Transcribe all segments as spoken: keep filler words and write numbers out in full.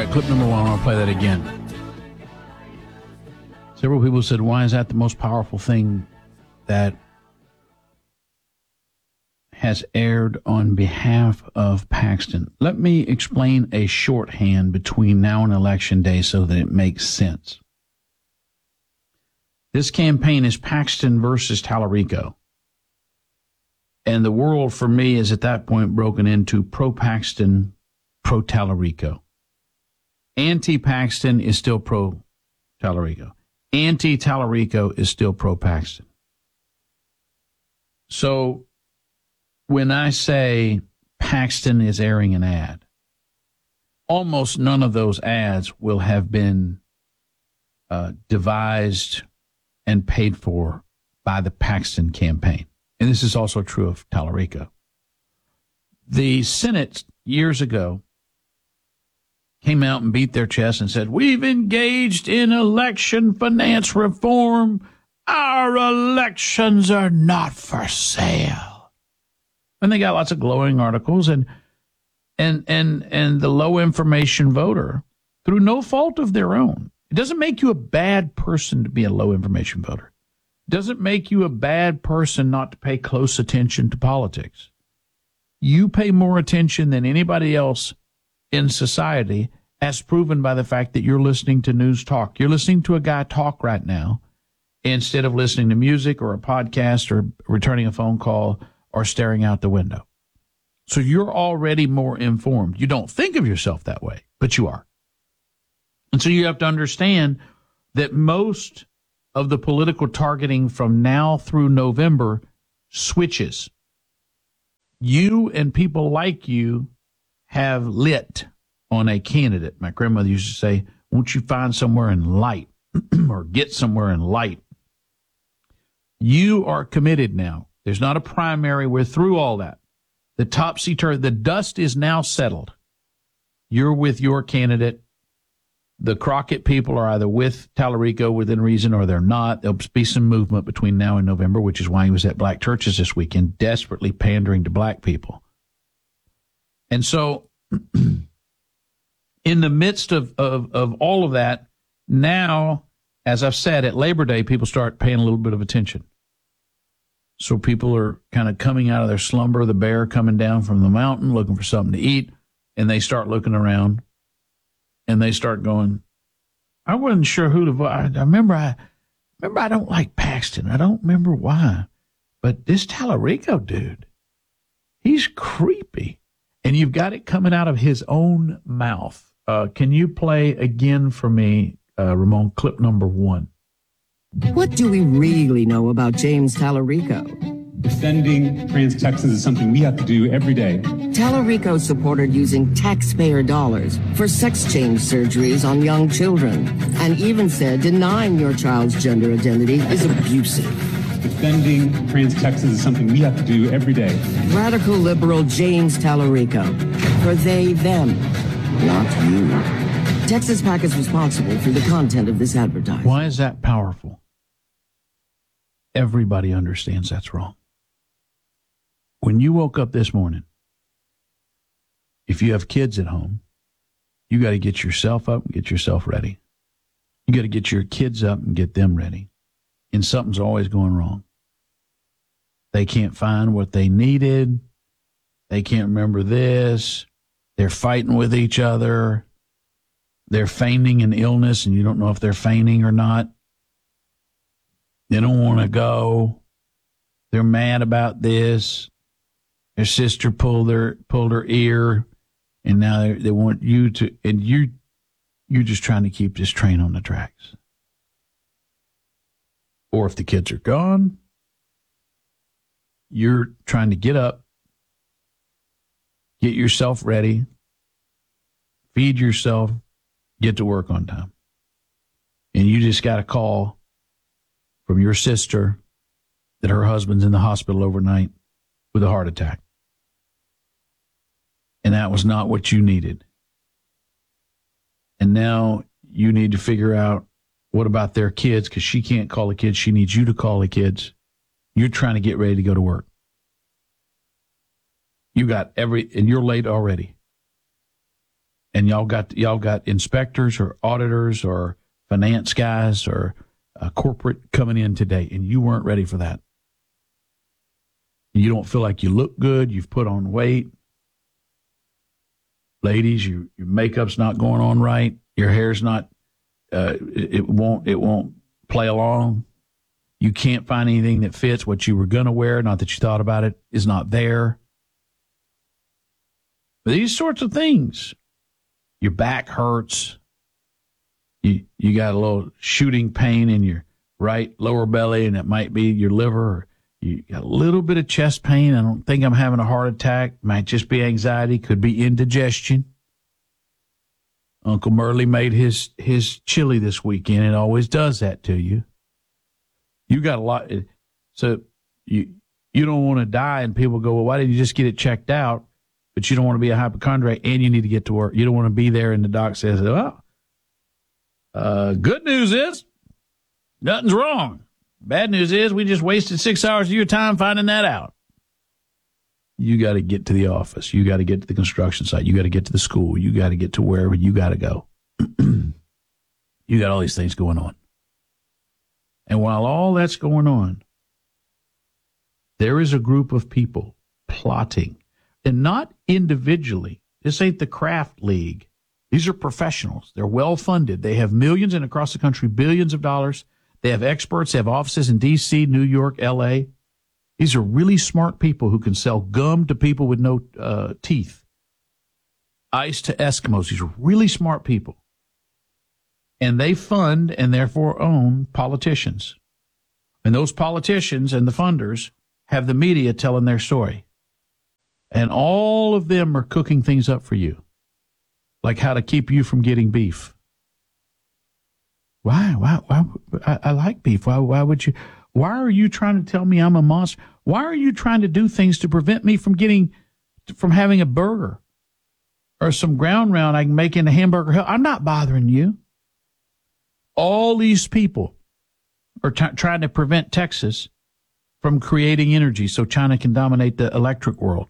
right, clip number one. I'll play that again. Several people said, why is that the most powerful thing that has aired on behalf of Paxton? Let me explain a shorthand between now and Election Day so that it makes sense. This campaign is Paxton versus Tallarico. And the world, for me, is at that point broken into pro-Paxton, pro-Tallarico. Anti-Paxton is still pro-Tallarico. Anti-Tallarico is still pro-Paxton. So when I say Paxton is airing an ad, almost none of those ads will have been uh, devised and paid for by the Paxton campaign. And this is also true of Tallarico. The Senate years ago came out and beat their chest and said, we've engaged in election finance reform. Our elections are not for sale. And they got lots of glowing articles, and and and and the low information voter, through no fault of their own. It doesn't make you a bad person to be a low information voter. It doesn't make you a bad person not to pay close attention to politics. You pay more attention than anybody else in society, as proven by the fact that you're listening to news talk. You're listening to a guy talk right now instead of listening to music or a podcast or returning a phone call or staring out the window. So you're already more informed. You don't think of yourself that way, but you are. And so you have to understand that most of the political targeting from now through November switches. You and people like you have lit on a candidate. My grandmother used to say, won't you find somewhere in light or get somewhere in light? You are committed now. There's not a primary. We're through all that. The topsy-turvy, the dust is now settled. You're with your candidate. The Crockett people are either with Tallarico within reason or they're not. There'll be some movement between now and November, which is why he was at black churches this weekend, desperately pandering to black people. And so in the midst of, of, of all of that, now, as I've said, at Labor Day, people start paying a little bit of attention. So people are kind of coming out of their slumber, the bear coming down from the mountain, looking for something to eat, and they start looking around, and they start going, I wasn't sure who to vote. I, I remember I remember I don't like Paxton. I don't remember why. But this Tallarico dude, he's creepy. And you've got it coming out of his own mouth. Uh, can you play again for me, uh, Ramon, clip number one? What do we really know about James Tallarico? Defending trans Texans is something we have to do every day. Tallarico supported using taxpayer dollars for sex change surgeries on young children, and even said denying your child's gender identity is abusive. Defending trans Texans is something we have to do every day. Radical liberal James Tallarico. For they, them, not you. Texas PAC is responsible for the content of this advertising. Why is that powerful? Everybody understands that's wrong. When you woke up this morning, if you have kids at home, you got to get yourself up and get yourself ready. You got to get your kids up and get them ready. And something's always going wrong. They can't find what they needed. They can't remember this. They're fighting with each other. They're feigning an illness, and you don't know if they're feigning or not. They don't want to go. They're mad about this. Their sister pulled their pulled her ear, and now they, they want you to, and you, you're just trying to keep this train on the tracks. Or if the kids are gone, you're trying to get up, get yourself ready, feed yourself, get to work on time. And you just got a call from your sister that her husband's in the hospital overnight with a heart attack. And that was not what you needed. And now you need to figure out, what about their kids? Because she can't call the kids. She needs you to call the kids. You're trying to get ready to go to work. You got every, and you're late already. and y'all got y'all got inspectors or auditors or finance guys or uh, corporate coming in today, and you weren't ready for that. You don't feel like you look good. You've put on weight. Ladies, you, your makeup's not going on right. Your hair's not, uh, it, it won't, it won't play along. You can't find anything that fits what you were going to wear. Not that you thought about it, is not there. These sorts of things. Your back hurts. You, you got a little shooting pain in your right lower belly, and it might be your liver. Or you got a little bit of chest pain. I don't think I'm having a heart attack. Might just be anxiety. Could be indigestion. Uncle Murley made his, his chili this weekend. It always does that to you. You got a lot. So you, you don't want to die, and people go, well, why didn't you just get it checked out? But you don't want to be a hypochondriac, and you need to get to work. You don't want to be there, and the doc says, well, uh, good news is nothing's wrong. Bad news is we just wasted six hours of your time finding that out. You got to get to the office. You got to get to the construction site. You got to get to the school. You got to get to wherever you got to go. You got all these things going on. And while all that's going on, there is a group of people plotting, and not individually. This ain't the craft league. These are professionals. They're well funded. They have millions and across the country, billions of dollars. They have experts. They have offices in D C, New York, L A. These are really smart people who can sell gum to people with no uh, teeth, ice to Eskimos. These are really smart people. And they fund and therefore own politicians. And those politicians and the funders have the media telling their story. And all of them are cooking things up for you, like how to keep you from getting beef. Why? Why? Why? I, I like beef. Why? Why would you? Why are you trying to tell me I'm a monster? Why are you trying to do things to prevent me from getting, from having a burger or some ground round I can make in a hamburger hill? I'm not bothering you. All these people are t- trying to prevent Texas from creating energy so China can dominate the electric world.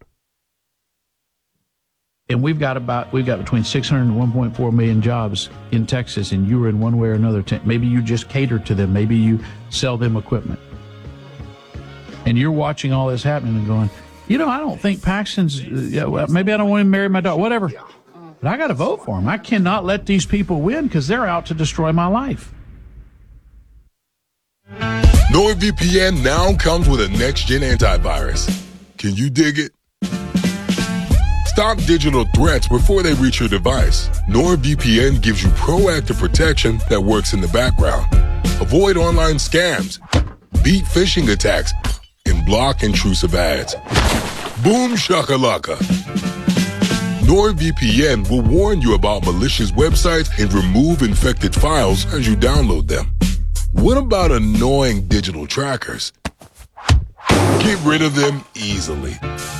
And we've got about, we've got between six hundred and one point four million jobs in Texas, and you are in one way or another. T- maybe you just cater to them. Maybe you sell them equipment. And you're watching all this happening and going, you know, I don't think Paxton's, uh, yeah, well, maybe I don't want him to marry my daughter, whatever. But I got to vote for him. I cannot let these people win because they're out to destroy my life. NordVPN now comes with a next-gen antivirus. Can you dig it? Stop digital threats before they reach your device. NordVPN gives you proactive protection that works in the background. Avoid online scams, beat phishing attacks, and block intrusive ads. Boom shakalaka. NordVPN will warn you about malicious websites and remove infected files as you download them. What about annoying digital trackers? Get rid of them easily.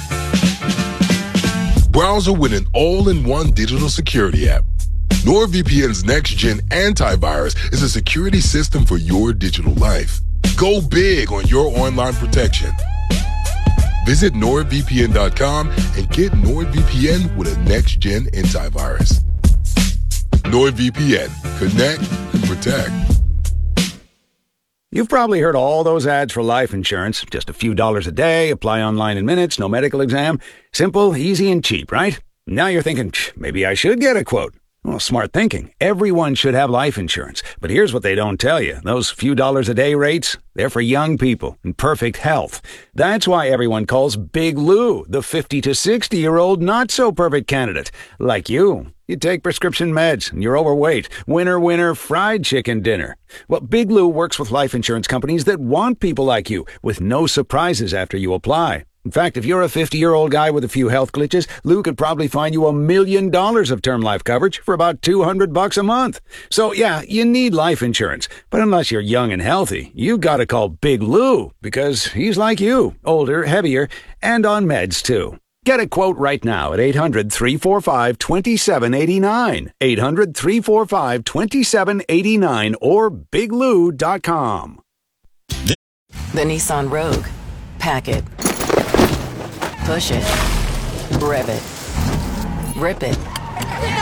Browser with an all-in-one digital security app. NordVPN's next-gen antivirus is a security system for your digital life. Go big on your online protection. Visit nord V P N dot com and get NordVPN with a next-gen antivirus. NordVPN. Connect and protect. You've probably heard all those ads for life insurance. Just a few dollars a day, apply online in minutes, no medical exam. Simple, easy, and cheap, right? Now you're thinking, maybe I should get a quote. Well, smart thinking. Everyone should have life insurance. But here's what they don't tell you. Those few dollars a day rates, they're for young people in perfect health. That's why everyone calls Big Lou the fifty to sixty-year-old not-so-perfect candidate. Like you. You take prescription meds, and you're overweight. Winner, winner, fried chicken dinner. Well, Big Lou works with life insurance companies that want people like you, with no surprises after you apply. In fact, if you're a fifty-year-old guy with a few health glitches, Lou could probably find you a million dollars of term life coverage for about two hundred bucks a month. So, yeah, you need life insurance. But unless you're young and healthy, you gotta call Big Lou, because he's like you, older, heavier, and on meds, too. Get a quote right now at eight hundred, three four five, two seven eight nine, eight hundred, three four five, two seven eight nine, or big lou dot com. The Nissan Rogue. Pack it. Push it. Rev it. Rip it.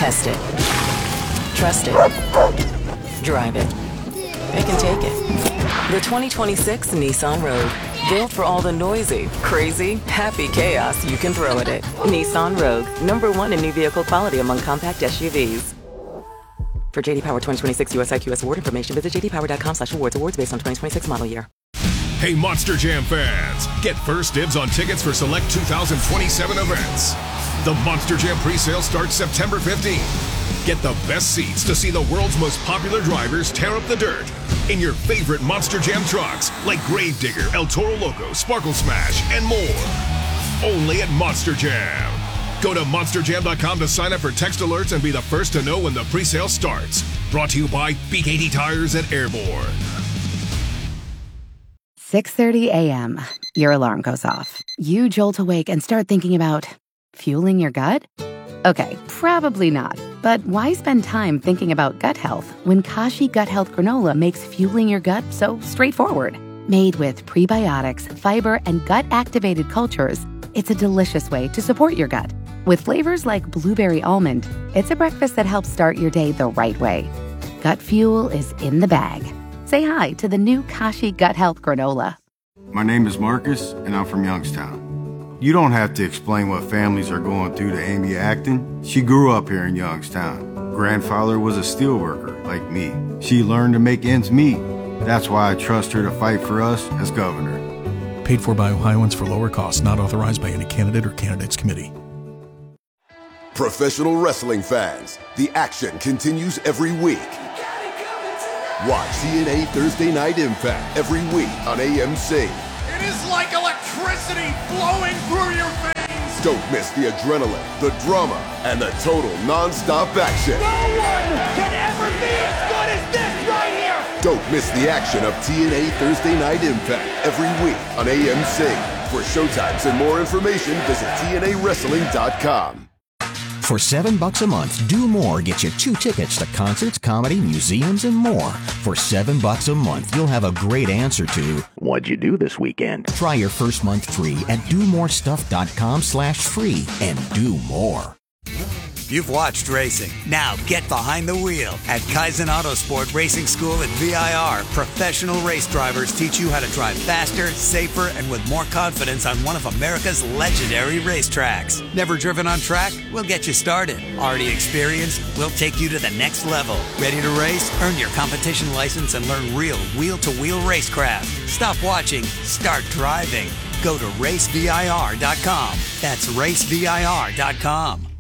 Test it. Trust it. Drive it. It can take it. The twenty twenty-six Nissan Rogue. Built for all the noisy, crazy, happy chaos you can throw at it. Nissan Rogue. Number one in new vehicle quality among compact S U Vs. For J D Power twenty twenty-six U S I Q S award information, visit j d power dot com slash awards. Awards based on twenty twenty-six model year. Hey, Monster Jam fans, get first dibs on tickets for select two thousand twenty-seven events. The Monster Jam presale starts September fifteenth. Get the best seats to see the world's most popular drivers tear up the dirt in your favorite Monster Jam trucks like Gravedigger, El Toro Loco, Sparkle Smash, and more. Only at Monster Jam. Go to monster jam dot com to sign up for text alerts and be the first to know when the presale starts. Brought to you by B K T Tires and Airborne. six thirty a.m. Your alarm goes off. You jolt awake and start thinking about fueling your gut? Okay, probably not. But why spend time thinking about gut health when Kashi Gut Health Granola makes fueling your gut so straightforward? Made with prebiotics, fiber, and gut-activated cultures, it's a delicious way to support your gut. With flavors like blueberry almond, it's a breakfast that helps start your day the right way. Gut fuel is in the bag. Say hi to the new Kashi Gut Health Granola. My name is Marcus, and I'm from Youngstown. You don't have to explain what families are going through to Amy Acton. She grew up here in Youngstown. Grandfather was a steelworker, like me. She learned to make ends meet. That's why I trust her to fight for us as governor. Paid for by Ohioans for lower costs, not authorized by any candidate or candidates committee. Professional wrestling fans, the action continues every week. Watch T N A Thursday Night Impact every week on A M C. It is like electricity flowing through your veins. Don't miss the adrenaline, the drama, and the total non-stop action. No one can ever be as good as this right here. Don't miss the action of T N A Thursday Night Impact every week on A M C. For showtimes and more information, visit T N A wrestling dot com. For seven bucks a month, Do More gets you two tickets to concerts, comedy, museums, and more. For seven bucks a month, you'll have a great answer to what'd you do this weekend? Try your first month free at do more stuff dot com slash free and do more. You've watched racing. Now get behind the wheel. At Kaizen Autosport Racing School at V I R, professional race drivers teach you how to drive faster, safer, and with more confidence on one of America's legendary racetracks. Never driven on track? We'll get you started. Already experienced? We'll take you to the next level. Ready to race? Earn your competition license and learn real wheel-to-wheel racecraft. Stop watching. Start driving. Go to race V I R dot com. That's race V I R dot com.